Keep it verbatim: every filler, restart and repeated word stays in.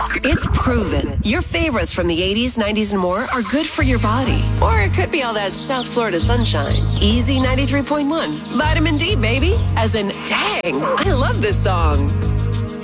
It's proven. Your favorites from the eighties, nineties, and more are good for your body. Or it could be all that South Florida sunshine. Easy ninety-three point one. Vitamin D, baby. As in, dang, I love this song.